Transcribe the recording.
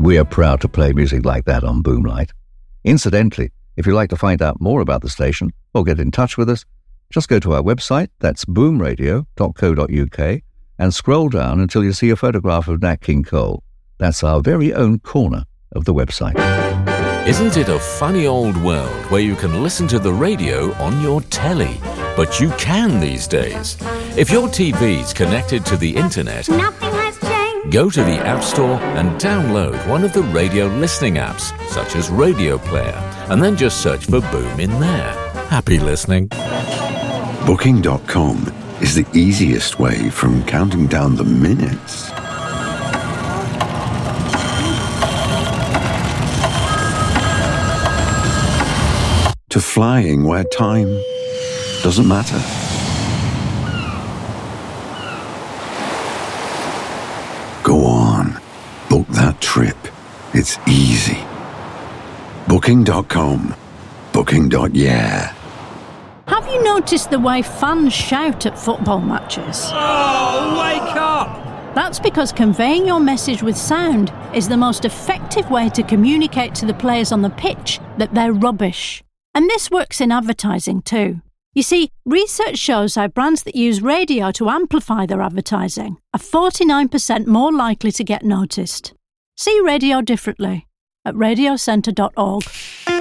we are proud to play music like that on Boomlight. Incidentally, if you'd like to find out more about the station or get in touch with us, just go to our website, that's boomradio.co.uk, and scroll down until you see a photograph of Nat King Cole. That's our very own corner of the website. Isn't it a funny old world where you can listen to the radio on your telly? But you can these days. If your TV's connected to the internet, Nothing has changed. go to the App Store and download one of the radio listening apps, such as Radio Player, and then just search for Boom in there. Happy listening. Booking.com is the easiest way from counting down the minutes to flying where time doesn't matter. Go on, book that trip. It's easy. Booking.com. Booking.yeah. Have you noticed the way fans shout at football matches? Oh, wake up! That's because conveying your message with sound is the most effective way to communicate to the players on the pitch that they're rubbish. And this works in advertising too. You see, research shows how brands that use radio to amplify their advertising are 49% more likely to get noticed. See radio differently at radiocentre.org.